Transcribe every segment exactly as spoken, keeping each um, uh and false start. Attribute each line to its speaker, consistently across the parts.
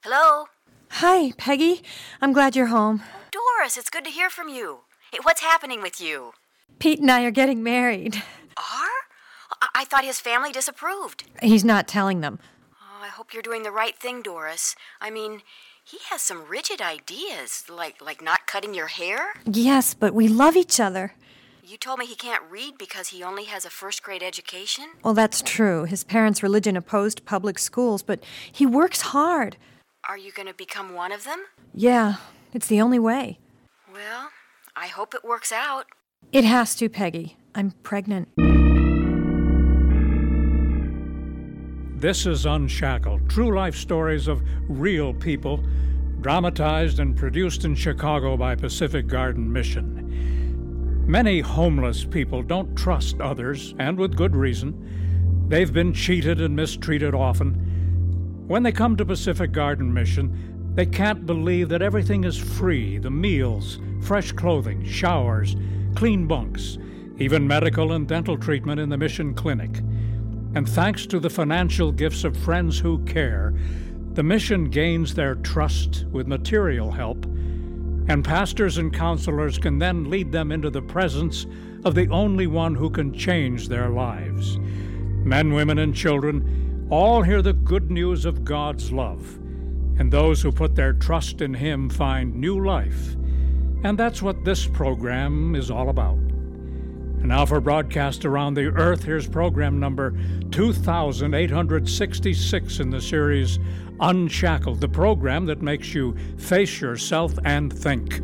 Speaker 1: Hello?
Speaker 2: Hi, Peggy. I'm glad you're home.
Speaker 1: Doris, it's good to hear from you. Hey, what's happening with you?
Speaker 2: Pete and I are getting married.
Speaker 1: Are? I, I thought his family disapproved.
Speaker 2: He's not telling them.
Speaker 1: Oh, I hope you're doing the right thing, Doris. I mean, he has some rigid ideas, like like not cutting your hair.
Speaker 2: Yes, but we love each other.
Speaker 1: You told me he can't read because he only has a first-grade education?
Speaker 2: Well, that's true. His parents' religion opposed public schools, but he works hard.
Speaker 1: Are you going to become one of them?
Speaker 2: Yeah, it's the only way.
Speaker 1: Well, I hope it works out.
Speaker 2: It has to, Peggy. I'm pregnant.
Speaker 3: This is Unshackled, true life stories of real people, dramatized and produced in Chicago by Pacific Garden Mission. Many homeless people don't trust others, and with good reason. They've been cheated and mistreated often. When they come to Pacific Garden Mission, they can't believe that everything is free: the meals, fresh clothing, showers, clean bunks, even medical and dental treatment in the Mission Clinic. And thanks to the financial gifts of friends who care, the Mission gains their trust with material help, and pastors and counselors can then lead them into the presence of the only one who can change their lives. Men, women, and children all hear the good news of God's love, and those who put their trust in Him find new life. And that's what this program is all about. And now for broadcast around the earth, here's program number two thousand eight hundred sixty-six in the series Unshackled, the program that makes you face yourself and think.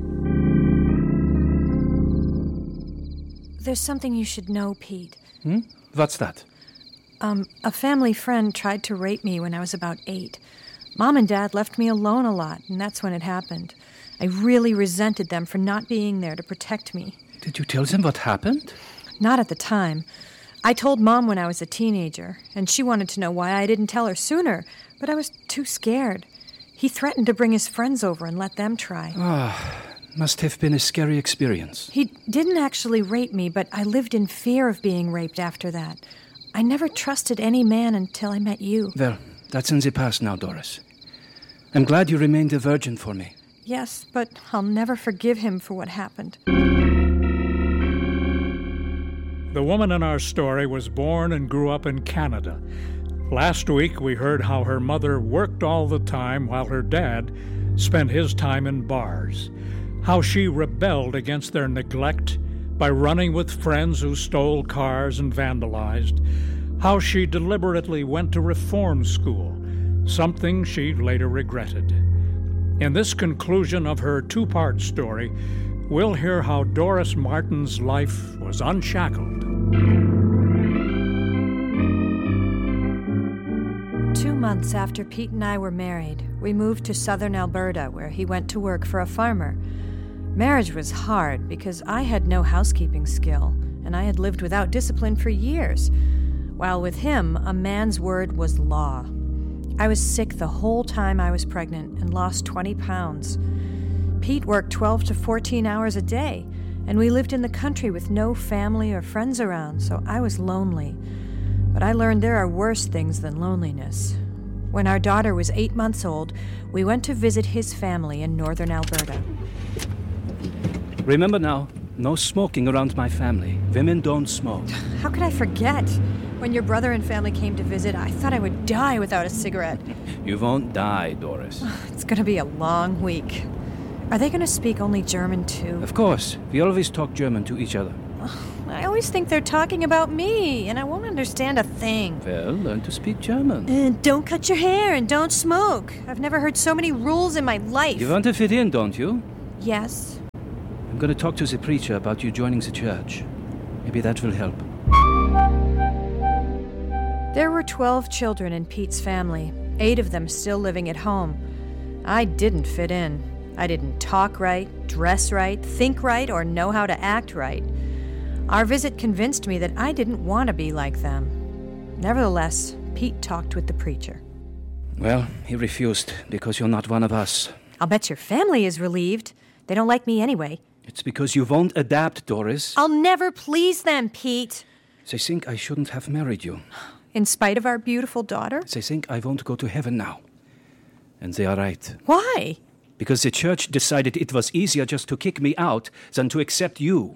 Speaker 2: There's something you should know, Pete.
Speaker 4: Hmm? What's that?
Speaker 2: Um, a family friend tried to rape me when I was about eight. Mom and Dad left me alone a lot, and that's when it happened. I really resented them for not being there to protect me.
Speaker 4: Did you tell them what happened?
Speaker 2: Not at the time. I told Mom when I was a teenager, and she wanted to know why I didn't tell her sooner, but I was too scared. He threatened to bring his friends over and let them try.
Speaker 4: Ah, must have been a scary experience.
Speaker 2: He didn't actually rape me, but I lived in fear of being raped after that. I never trusted any man until I met you.
Speaker 4: Well, that's in the past now, Doris. I'm glad you remained a virgin for me.
Speaker 2: Yes, but I'll never forgive him for what happened.
Speaker 3: The woman in our story was born and grew up in Canada. Last week, we heard how her mother worked all the time while her dad spent his time in bars. How she rebelled against their neglect by running with friends who stole cars and vandalized. How she deliberately went to reform school, something she later regretted. In this conclusion of her two-part story, we'll hear how Doris Martin's life was unshackled.
Speaker 2: Two months after Pete and I were married, we moved to southern Alberta, where he went to work for a farmer. Marriage was hard because I had no housekeeping skill, and I had lived without discipline for years, while with him, a man's word was law. I was sick the whole time I was pregnant and lost twenty pounds. Pete worked twelve to fourteen hours a day, and we lived in the country with no family or friends around, so I was lonely. But I learned there are worse things than loneliness. When our daughter was eight months old, we went to visit his family in northern Alberta.
Speaker 4: Remember now, no smoking around my family. Women don't smoke.
Speaker 2: How could I forget? When your brother and family came to visit, I thought I would die without a cigarette.
Speaker 4: You won't die, Doris.
Speaker 2: It's going to be a long week. Are they going to speak only German, too?
Speaker 4: Of course. We always talk German to each other.
Speaker 2: I always think they're talking about me, and I won't understand a thing.
Speaker 4: Well, learn to speak German.
Speaker 2: Uh, don't cut your hair and don't smoke. I've never heard so many rules in my life.
Speaker 4: You want to fit in, don't you?
Speaker 2: Yes.
Speaker 4: I'm going to talk to the preacher about you joining the church. Maybe that will help.
Speaker 2: There were twelve children in Pete's family, eight of them still living at home. I didn't fit in. I didn't talk right, dress right, think right, or know how to act right. Our visit convinced me that I didn't want to be like them. Nevertheless, Pete talked with the preacher.
Speaker 4: Well, he refused because you're not one of us.
Speaker 2: I'll bet your family is relieved. They don't like me anyway.
Speaker 4: It's because you won't adapt, Doris.
Speaker 2: I'll never please them, Pete.
Speaker 4: They think I shouldn't have married you.
Speaker 2: In spite of our beautiful daughter?
Speaker 4: They think I won't go to heaven now. And they are right.
Speaker 2: Why?
Speaker 4: Because the church decided it was easier just to kick me out than to accept you.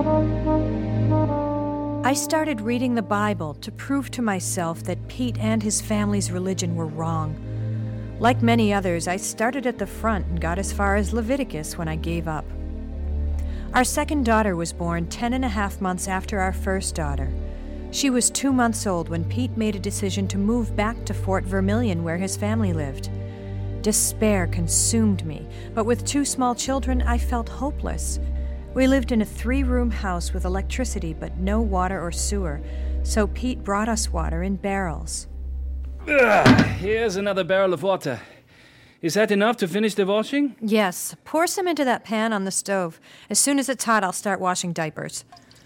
Speaker 2: I started reading the Bible to prove to myself that Pete and his family's religion were wrong. Like many others, I started at the front and got as far as Leviticus when I gave up. Our second daughter was born ten and a half months after our first daughter. She was two months old when Pete made a decision to move back to Fort Vermilion where his family lived. Despair consumed me, but with two small children, I felt hopeless. We lived in a three-room house with electricity but no water or sewer, so Pete brought us water in barrels.
Speaker 4: Ugh, here's another barrel of water. Is that enough to finish the washing?
Speaker 2: Yes, pour some into that pan on the stove. As soon as it's hot, I'll start washing diapers.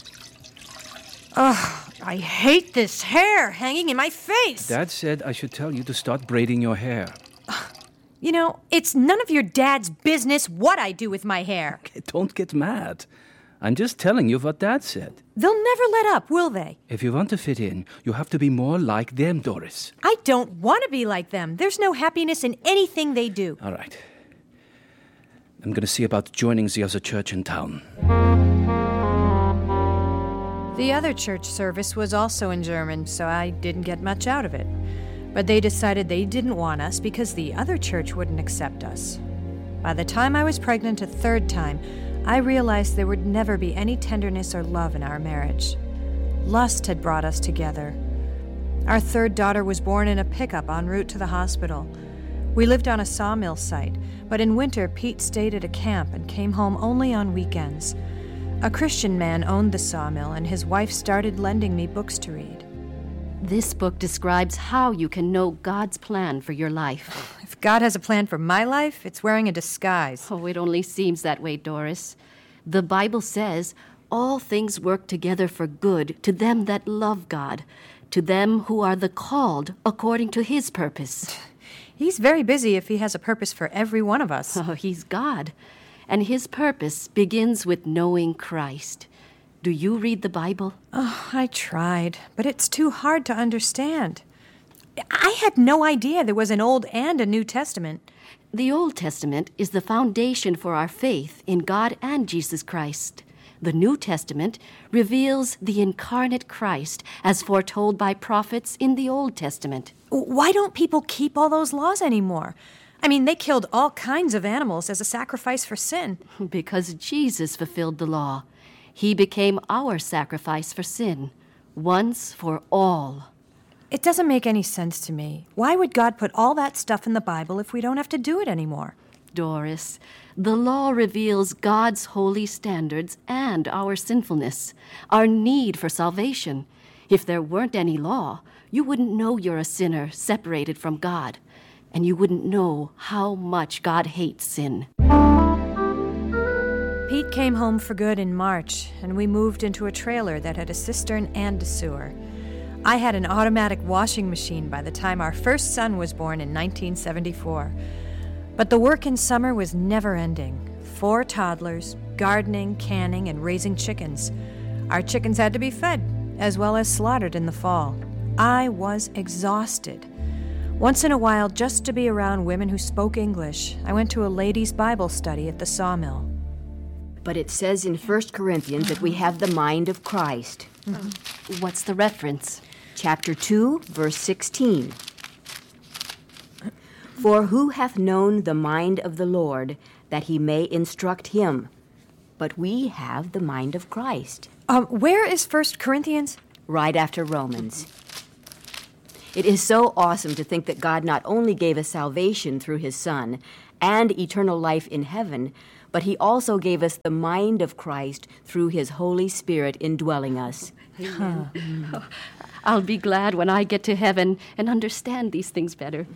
Speaker 2: Ugh, I hate this hair hanging in my face.
Speaker 4: Dad said I should tell you to start braiding your hair.
Speaker 2: You know, it's none of your dad's business what I do with my hair.
Speaker 4: Okay, don't get mad. I'm just telling you what Dad said.
Speaker 2: They'll never let up, will they?
Speaker 4: If you want to fit in, you have to be more like them, Doris.
Speaker 2: I don't want to be like them. There's no happiness in anything they do.
Speaker 4: All right. I'm going to see about joining the other church in town.
Speaker 2: The other church service was also in German, so I didn't get much out of it. But they decided they didn't want us because the other church wouldn't accept us. By the time I was pregnant a third time, I realized there would never be any tenderness or love in our marriage. Lust had brought us together. Our third daughter was born in a pickup en route to the hospital. We lived on a sawmill site, but in winter Pete stayed at a camp and came home only on weekends. A Christian man owned the sawmill, and his wife started lending me books to read.
Speaker 5: This book describes how you can know God's plan for your life.
Speaker 2: If God has a plan for my life, it's wearing a disguise.
Speaker 5: Oh, it only seems that way, Doris. The Bible says, all things work together for good to them that love God, to them who are the called according to His purpose.
Speaker 2: He's very busy if He has a purpose for every one of us.
Speaker 5: Oh, He's God, and His purpose begins with knowing Christ. Do you read the Bible?
Speaker 2: Oh, I tried, but it's too hard to understand. I had no idea there was an Old and a New Testament.
Speaker 5: The Old Testament is the foundation for our faith in God and Jesus Christ. The New Testament reveals the incarnate Christ as foretold by prophets in the Old Testament.
Speaker 2: Why don't people keep all those laws anymore? I mean, they killed all kinds of animals as a sacrifice for sin.
Speaker 5: Because Jesus fulfilled the law. He became our sacrifice for sin, once for all.
Speaker 2: It doesn't make any sense to me. Why would God put all that stuff in the Bible if we don't have to do it anymore?
Speaker 5: Doris, the law reveals God's holy standards and our sinfulness, our need for salvation. If there weren't any law, you wouldn't know you're a sinner separated from God, and you wouldn't know how much God hates sin.
Speaker 2: Pete came home for good in March, and we moved into a trailer that had a cistern and a sewer. I had an automatic washing machine by the time our first son was born in nineteen seventy-four. But the work in summer was never ending. Four toddlers, gardening, canning, and raising chickens. Our chickens had to be fed, as well as slaughtered in the fall. I was exhausted. Once in a while, just to be around women who spoke English, I went to a ladies' Bible study at the sawmill.
Speaker 1: But it says in First Corinthians that we have the mind of Christ.
Speaker 5: Mm-hmm. What's the reference?
Speaker 1: Chapter two, verse sixteen. For who hath known the mind of the Lord, that he may instruct him? But we have the mind of Christ.
Speaker 2: Um, where is First Corinthians?
Speaker 1: Right after Romans. It is so awesome to think that God not only gave us salvation through His Son and eternal life in heaven, but He also gave us the mind of Christ through His Holy Spirit indwelling us.
Speaker 5: Huh. I'll be glad when I get to heaven and understand these things better.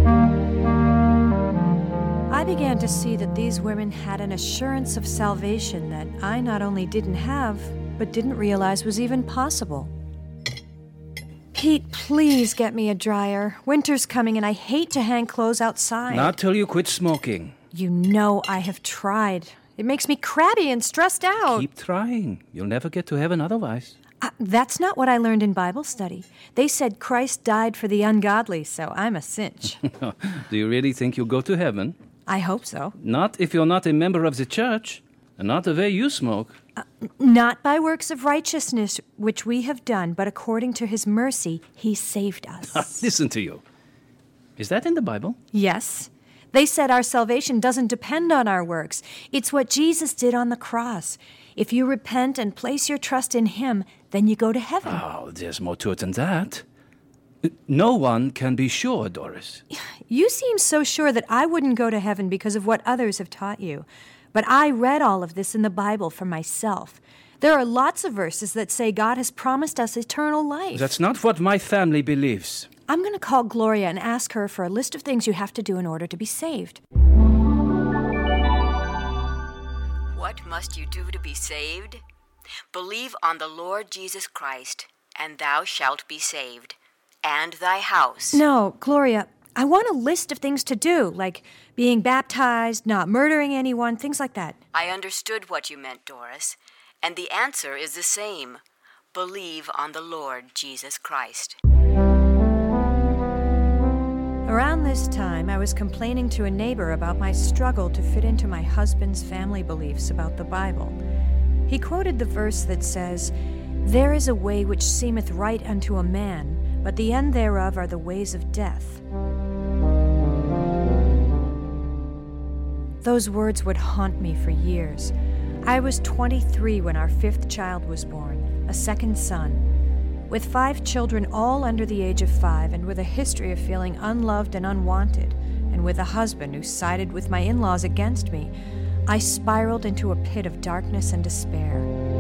Speaker 2: I began to see that these women had an assurance of salvation that I not only didn't have, but didn't realize was even possible. Pete, please get me a dryer. Winter's coming and I hate to hang clothes outside.
Speaker 4: Not till you quit smoking.
Speaker 2: You know I have tried. It makes me crabby and stressed out.
Speaker 4: Keep trying. You'll never get to heaven otherwise.
Speaker 2: Uh, that's not what I learned in Bible study. They said Christ died for the ungodly, so I'm a cinch.
Speaker 4: Do you really think you'll go to heaven?
Speaker 2: I hope so.
Speaker 4: Not if you're not a member of the church, and not the way you smoke.
Speaker 2: Uh, not by works of righteousness, which we have done, but according to his mercy, he saved us.
Speaker 4: Listen to you. Is that in the Bible?
Speaker 2: Yes. They said our salvation doesn't depend on our works. It's what Jesus did on the cross. If you repent and place your trust in him, then you go to heaven.
Speaker 4: Oh, there's more to it than that. No one can be sure, Doris.
Speaker 2: You seem so sure that I wouldn't go to heaven because of what others have taught you. But I read all of this in the Bible for myself. There are lots of verses that say God has promised us eternal life.
Speaker 4: That's not what my family believes.
Speaker 2: I'm going to call Gloria and ask her for a list of things you have to do in order to be saved.
Speaker 1: What must you do to be saved? Believe on the Lord Jesus Christ, and thou shalt be saved, and thy house.
Speaker 2: No, Gloria, I want a list of things to do, like being baptized, not murdering anyone, things like that.
Speaker 1: I understood what you meant, Doris, and the answer is the same. Believe on the Lord Jesus Christ.
Speaker 2: Around this time, I was complaining to a neighbor about my struggle to fit into my husband's family beliefs about the Bible. He quoted the verse that says, "There is a way which seemeth right unto a man, but the end thereof are the ways of death." Those words would haunt me for years. I was twenty-three when our fifth child was born, a second son. With five children all under the age of five, and with a history of feeling unloved and unwanted, and with a husband who sided with my in-laws against me, I spiraled into a pit of darkness and despair.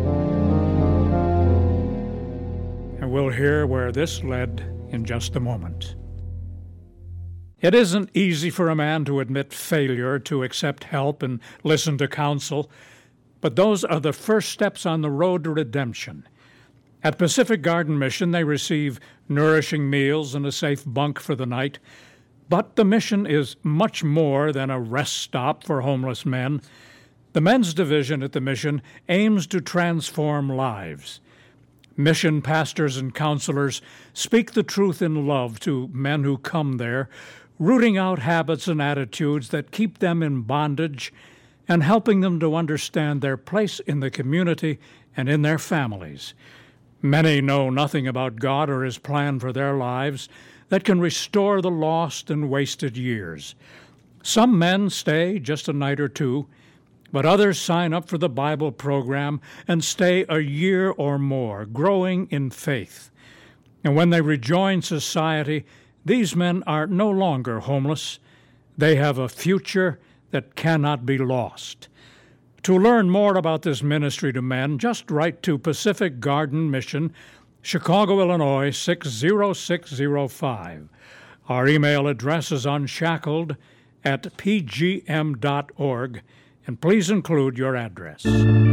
Speaker 3: And we'll hear where this led in just a moment. It isn't easy for a man to admit failure, to accept help and listen to counsel, but those are the first steps on the road to redemption. At Pacific Garden Mission, they receive nourishing meals and a safe bunk for the night. But the mission is much more than a rest stop for homeless men. The men's division at the mission aims to transform lives. Mission pastors and counselors speak the truth in love to men who come there, rooting out habits and attitudes that keep them in bondage and helping them to understand their place in the community and in their families. Many know nothing about God or his plan for their lives that can restore the lost and wasted years. Some men stay just a night or two, but others sign up for the Bible program and stay a year or more, growing in faith. And when they rejoin society, these men are no longer homeless. They have a future that cannot be lost. To learn more about this ministry to men, just write to Pacific Garden Mission, Chicago, Illinois, six zero six zero five. Our email address is unshackled at p g m dot org, and please include your address.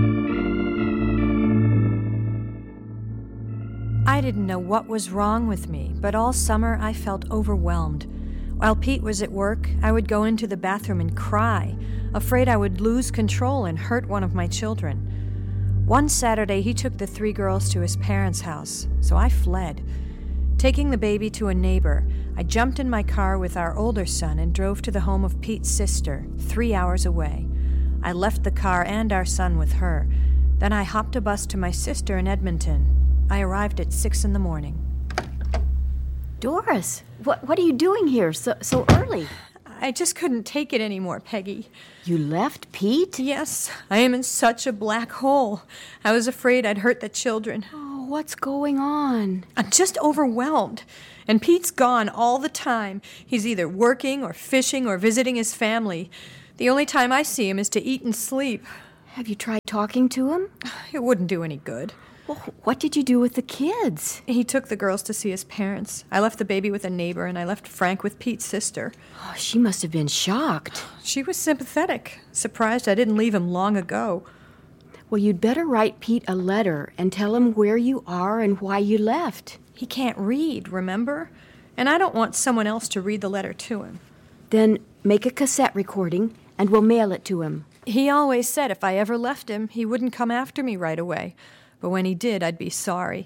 Speaker 2: I didn't know what was wrong with me, but all summer I felt overwhelmed. While Pete was at work, I would go into the bathroom and cry, afraid I would lose control and hurt one of my children. One Saturday, he took the three girls to his parents' house, so I fled. Taking the baby to a neighbor, I jumped in my car with our older son and drove to the home of Pete's sister, three hours away. I left the car and our son with her. Then I hopped a bus to my sister in Edmonton. I arrived at six in the morning.
Speaker 1: Doris, what, what are you doing here so, so early?
Speaker 2: I just couldn't take it anymore, Peggy.
Speaker 1: You left Pete?
Speaker 2: Yes, I am in such a black hole. I was afraid I'd hurt the children.
Speaker 1: Oh, what's going on?
Speaker 2: I'm just overwhelmed. And Pete's gone all the time. He's either working or fishing or visiting his family. The only time I see him is to eat and sleep.
Speaker 1: Have you tried talking to him?
Speaker 2: It wouldn't do any good.
Speaker 1: Well, what did you do with the kids?
Speaker 2: He took the girls to see his parents. I left the baby with a neighbor, and I left Frank with Pete's sister.
Speaker 1: Oh, she must have been shocked.
Speaker 2: She was sympathetic, surprised I didn't leave him long ago.
Speaker 1: Well, you'd better write Pete a letter and tell him where you are and why you left.
Speaker 2: He can't read, remember? And I don't want someone else to read the letter to him.
Speaker 1: Then make a cassette recording, and we'll mail it to him.
Speaker 2: He always said if I ever left him, he wouldn't come after me right away. But when he did, I'd be sorry.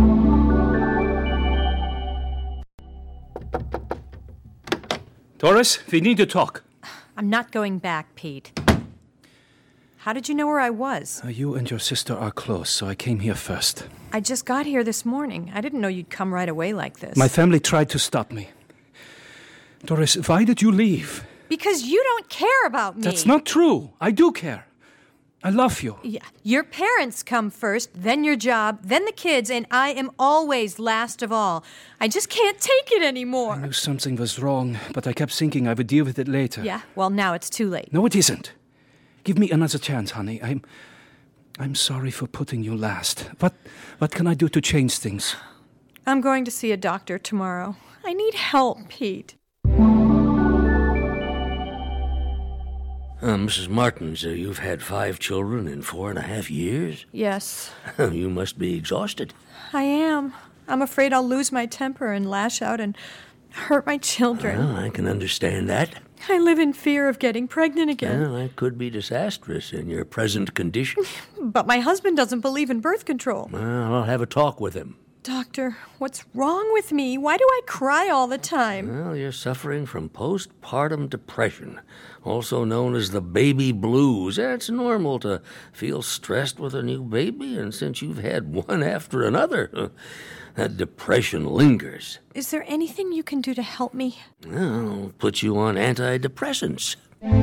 Speaker 4: Doris, we need to talk.
Speaker 2: I'm not going back, Pete. How did you know where I was?
Speaker 4: Uh, you and your sister are close, so I came here first.
Speaker 2: I just got here this morning. I didn't know you'd come right away like this.
Speaker 4: My family tried to stop me. Doris, why did you leave?
Speaker 2: Because you don't care about me.
Speaker 4: That's not true. I do care. I love you.
Speaker 2: Yeah. Your parents come first, then your job, then the kids, and I am always last of all. I just can't take it anymore.
Speaker 4: I knew something was wrong, but I kept thinking I would deal with it later.
Speaker 2: Yeah, well, now it's too late.
Speaker 4: No, it isn't. Give me another chance, honey. I'm... I'm sorry for putting you last. What, what can I do to change things?
Speaker 2: I'm going to see a doctor tomorrow. I need help, Pete.
Speaker 6: Uh, Missus Martins, uh, you've had five children in four and a half years?
Speaker 2: Yes.
Speaker 6: You must be exhausted.
Speaker 2: I am. I'm afraid I'll lose my temper and lash out and hurt my children.
Speaker 6: Well, I can understand that.
Speaker 2: I live in fear of getting pregnant again.
Speaker 6: Well, that could be disastrous in your present condition.
Speaker 2: But my husband doesn't believe in birth control.
Speaker 6: Well, I'll have a talk with him.
Speaker 2: Doctor, what's wrong with me? Why do I cry all the time?
Speaker 6: Well, you're suffering from postpartum depression, also known as the baby blues. It's normal to feel stressed with a new baby, and since you've had one after another, that depression lingers.
Speaker 2: Is there anything you can do to help me?
Speaker 6: I'll put you on antidepressants.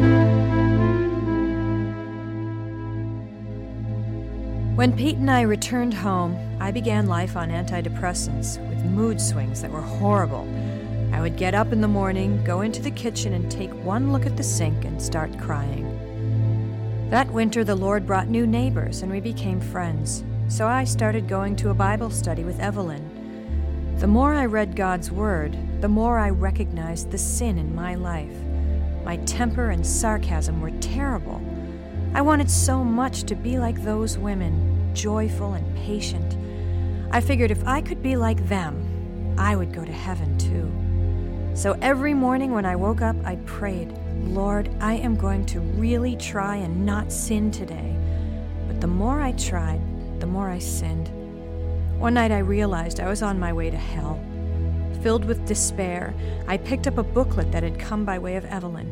Speaker 2: When Pete and I returned home, I began life on antidepressants with mood swings that were horrible. I would get up in the morning, go into the kitchen, and take one look at the sink and start crying. That winter, the Lord brought new neighbors, and we became friends. So I started going to a Bible study with Evelyn. The more I read God's Word, the more I recognized the sin in my life. My temper and sarcasm were terrible. I wanted so much to be like those women, joyful and patient. I figured if I could be like them, I would go to heaven too. So every morning when I woke up, I prayed, Lord, I am going to really try and not sin today. But the more I tried, the more I sinned. One night I realized I was on my way to hell. Filled with despair, I picked up a booklet that had come by way of Evelyn.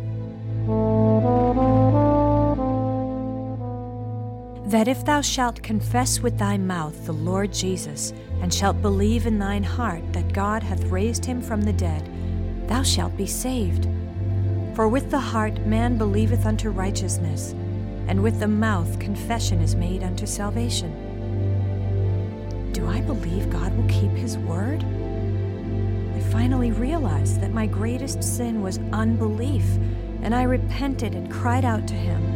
Speaker 2: That if thou shalt confess with thy mouth the Lord Jesus, and shalt believe in thine heart that God hath raised him from the dead, thou shalt be saved. For with the heart man believeth unto righteousness, and with the mouth confession is made unto salvation. Do I believe God will keep his word? I finally realized that my greatest sin was unbelief, and I repented and cried out to him.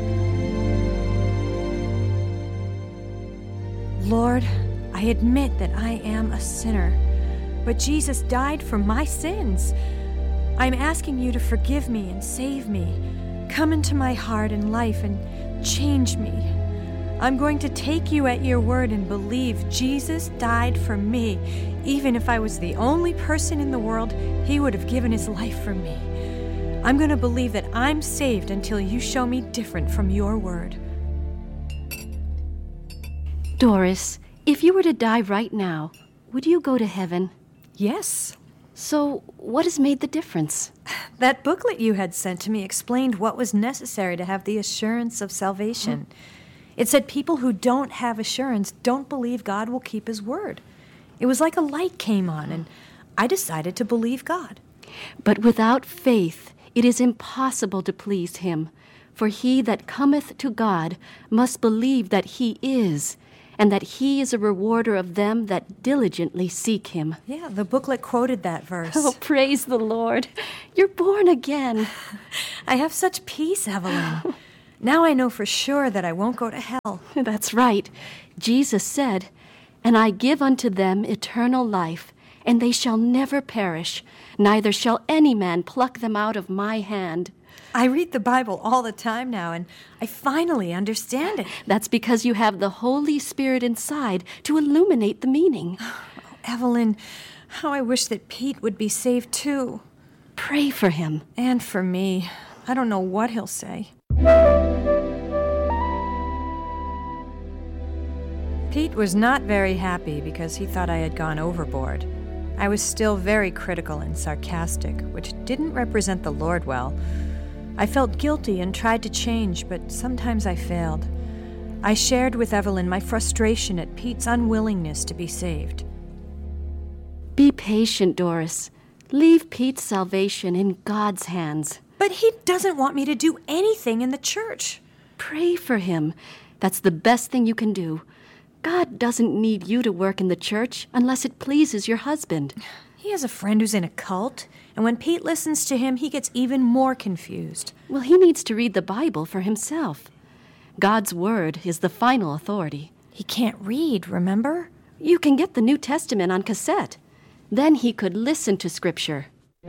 Speaker 2: Lord, I admit that I am a sinner, but Jesus died for my sins. I'm asking you to forgive me and save me. Come into my heart and life and change me. I'm going to take you at your word and believe Jesus died for me. Even if I was the only person in the world, he would have given his life for me. I'm going to believe that I'm saved until you show me different from your word.
Speaker 5: Doris, if you were to die right now, would you go to heaven?
Speaker 2: Yes.
Speaker 5: So, what has made the difference?
Speaker 2: That booklet you had sent to me explained what was necessary to have the assurance of salvation. Huh? It said people who don't have assurance don't believe God will keep his word. It was like a light came on, and I decided to believe God.
Speaker 5: But without faith, it is impossible to please him. For he that cometh to God must believe that he is, and that he is a rewarder of them that diligently seek him.
Speaker 2: Yeah, the booklet quoted that verse.
Speaker 5: Oh, praise the Lord. You're born again.
Speaker 2: I have such peace, Evelyn. Now I know for sure that I won't go to hell.
Speaker 5: That's right. Jesus said, and I give unto them eternal life, and they shall never perish, neither shall any man pluck them out of my hand.
Speaker 2: I read the Bible all the time now, and I finally understand it.
Speaker 5: That's because you have the Holy Spirit inside to illuminate the meaning.
Speaker 2: Oh, Evelyn, how I wish that Pete would be saved too.
Speaker 5: Pray for him.
Speaker 2: And for me. I don't know what he'll say. Pete was not very happy because he thought I had gone overboard. I was still very critical and sarcastic, which didn't represent the Lord well. I felt guilty and tried to change, but sometimes I failed. I shared with Evelyn my frustration at Pete's unwillingness to be saved.
Speaker 5: Be patient, Doris. Leave Pete's salvation in God's hands.
Speaker 2: But he doesn't want me to do anything in the church.
Speaker 5: Pray for him. That's the best thing you can do. God doesn't need you to work in the church unless it pleases your husband.
Speaker 2: He has a friend who's in a cult, and when Pete listens to him, he gets even more confused.
Speaker 5: Well, he needs to read the Bible for himself. God's word is the final authority.
Speaker 2: He can't read, remember?
Speaker 5: You can get the New Testament on cassette. Then he could listen to Scripture.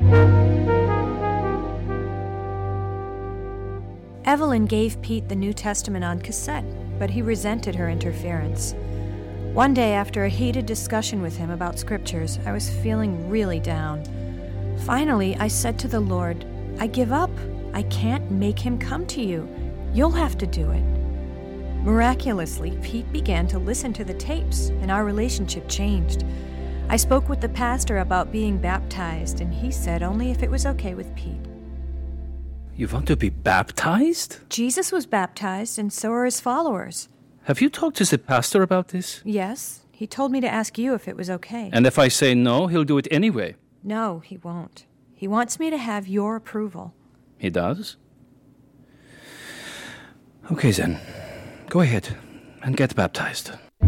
Speaker 2: Evelyn gave Pete the New Testament on cassette, but he resented her interference. One day, after a heated discussion with him about scriptures, I was feeling really down. Finally, I said to the Lord, I give up. I can't make him come to you. You'll have to do it. Miraculously, Pete began to listen to the tapes, and our relationship changed. I spoke with the pastor about being baptized, and he said only if it was okay with Pete.
Speaker 4: You want to be baptized?
Speaker 2: Jesus was baptized, and so are his followers.
Speaker 4: Have you talked to the pastor about this?
Speaker 2: Yes. He told me to ask you if it was okay.
Speaker 4: And if I say no, he'll do it anyway.
Speaker 2: No, he won't. He wants me to have your approval.
Speaker 4: He does? Okay, then. Go ahead and get baptized.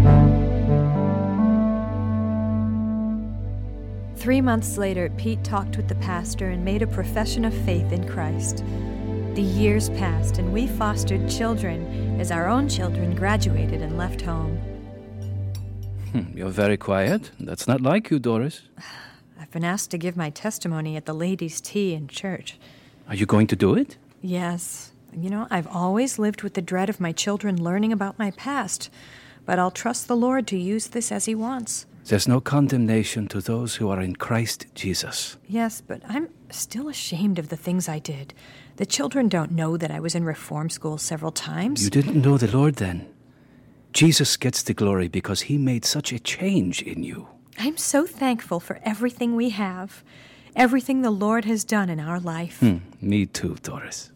Speaker 2: Three months later, Pete talked with the pastor and made a profession of faith in Christ. The years passed, and we fostered children as our own children graduated and left home.
Speaker 4: Hmm, you're very quiet. That's not like you, Doris.
Speaker 2: I've been asked to give my testimony at the ladies' tea in church.
Speaker 4: Are you going to do it?
Speaker 2: Yes. You know, I've always lived with the dread of my children learning about my past, but I'll trust the Lord to use this as he wants.
Speaker 4: There's no condemnation to those who are in Christ Jesus.
Speaker 2: Yes, but I'm still ashamed of the things I did. The children don't know that I was in reform school several times.
Speaker 4: You didn't know the Lord then. Jesus gets the glory because he made such a change in you.
Speaker 2: I'm so thankful for everything we have, everything the Lord has done in our life.
Speaker 4: Hmm, me too, Doris.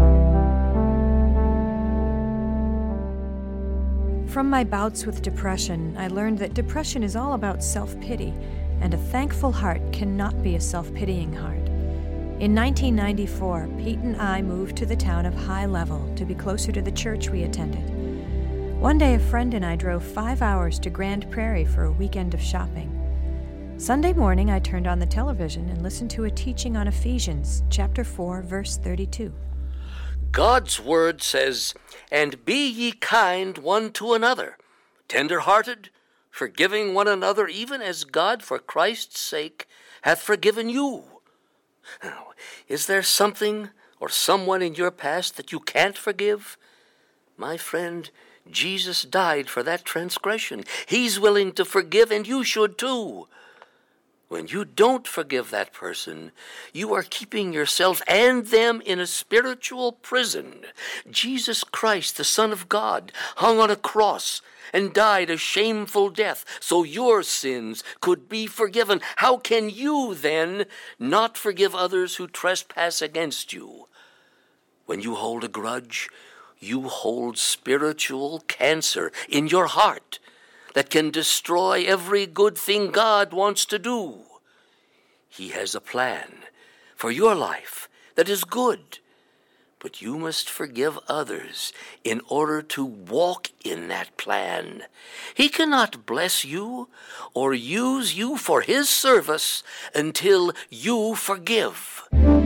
Speaker 2: From my bouts with depression, I learned that depression is all about self-pity, and a thankful heart cannot be a self-pitying heart. In nineteen ninety-four, Pete and I moved to the town of High Level to be closer to the church we attended. One day, a friend and I drove five hours to Grand Prairie for a weekend of shopping. Sunday morning, I turned on the television and listened to a teaching on Ephesians, chapter four, verse thirty-two.
Speaker 6: God's word says, "And be ye kind one to another, tender-hearted, forgiving one another, even as God for Christ's sake hath forgiven you." Now, is there something or someone in your past that you can't forgive? My friend, Jesus died for that transgression. He's willing to forgive, and you should too. When you don't forgive that person, you are keeping yourself and them in a spiritual prison. Jesus Christ, the Son of God, hung on a cross and died a shameful death so your sins could be forgiven. How can you then not forgive others who trespass against you? When you hold a grudge, you hold spiritual cancer in your heart that can destroy every good thing God wants to do. He has a plan for your life that is good, but you must forgive others in order to walk in that plan. He cannot bless you or use you for his service until you forgive.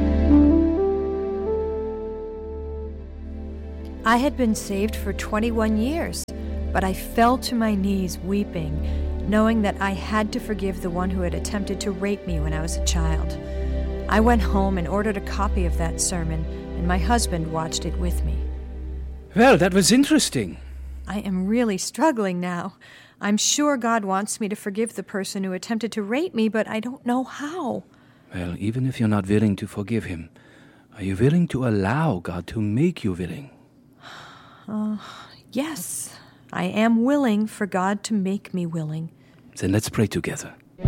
Speaker 2: I had been saved for twenty-one years, but I fell to my knees weeping, knowing that I had to forgive the one who had attempted to rape me when I was a child. I went home and ordered a copy of that sermon, and my husband watched it with me.
Speaker 4: Well, that was interesting.
Speaker 2: I am really struggling now. I'm sure God wants me to forgive the person who attempted to rape me, but I don't know how.
Speaker 4: Well, even if you're not willing to forgive him, are you willing to allow God to make you willing?
Speaker 2: Uh, yes. I am willing for God to make me willing.
Speaker 4: Then let's pray together.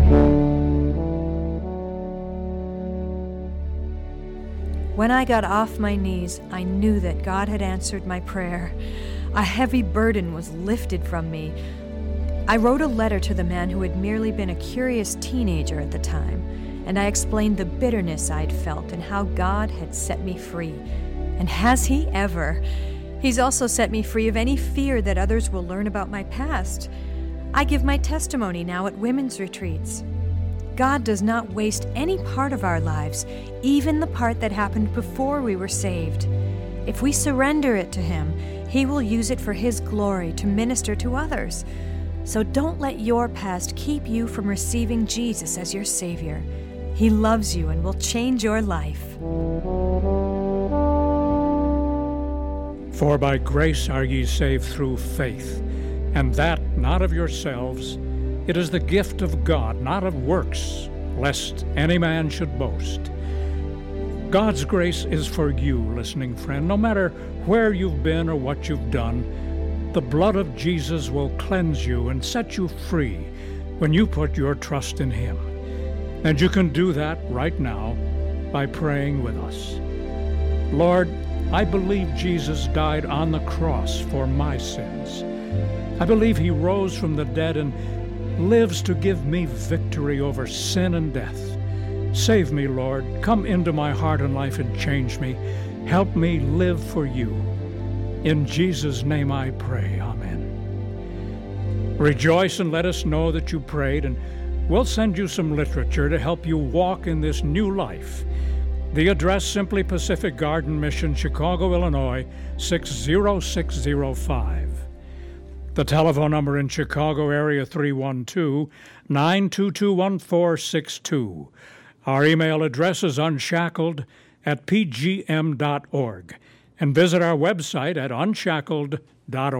Speaker 2: When I got off my knees, I knew that God had answered my prayer. A heavy burden was lifted from me. I wrote a letter to the man who had merely been a curious teenager at the time, and I explained the bitterness I'd felt and how God had set me free. And has He ever? He's also set me free of any fear that others will learn about my past. I give my testimony now at women's retreats. God does not waste any part of our lives, even the part that happened before we were saved. If we surrender it to Him, He will use it for His glory to minister to others. So don't let your past keep you from receiving Jesus as your Savior. He loves you and will change your life.
Speaker 3: For by grace are ye saved through faith, and that not of yourselves. It is the gift of God, not of works, lest any man should boast. God's grace is for you, listening friend, no matter where you've been or what you've done. The blood of Jesus will cleanse you and set you free when you put your trust in Him. And you can do that right now by praying with us. Lord, I believe Jesus died on the cross for my sins. I believe He rose from the dead and lives to give me victory over sin and death. Save me, Lord. Come into my heart and life and change me. Help me live for you. In Jesus' name I pray. Amen. Rejoice and let us know that you prayed, and we'll send you some literature to help you walk in this new life. The address, Simply Pacific Garden Mission, Chicago, Illinois, six zero six zero five. The telephone number in Chicago area, three one two, nine two two, one four six two. Our email address is unshackled at p g m dot org. And visit our website at unshackled dot org.